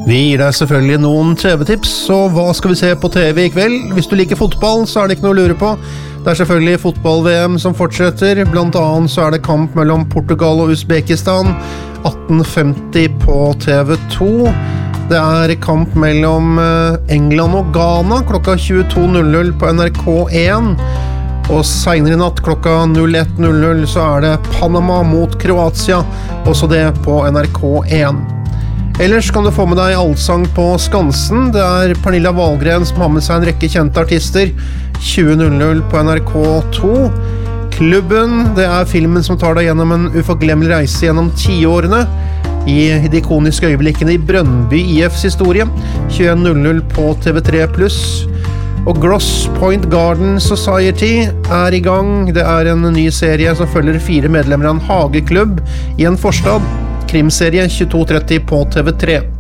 Vi gir deg selvfølgelig noen TV-tips, så hva skal vi se på TV I kveld? Hvis du liker fotball, så det ikke noe å lure på. Det selvfølgelig fotball-VM som fortsetter, blant annet så det kamp mellom Portugal og Uzbekistan, 18:50 på TV2. Det kamp mellom England og Ghana, klokka 22:00 på NRK1. Og senere I natt klokka 01:00 så det Panama mot Kroatia, også det på NRK1. Ellers kan du få med deg allsang på Skansen. Det Pernilla Wahlgren som har med seg en rekke kjente artister, 20:00 på NRK2. Klubben, det filmen som tar deg gjennom en uforglemmelig reise gjennom 10-årene I de ikoniske øyeblikkene I Brøndby IFs historie, 21:00 på TV3+. Og Gross Point Garden Society I gang. Det en ny serie som følger 4 medlemmer av en hageklubb I en forstad. Krimserie 22:30 på TV3.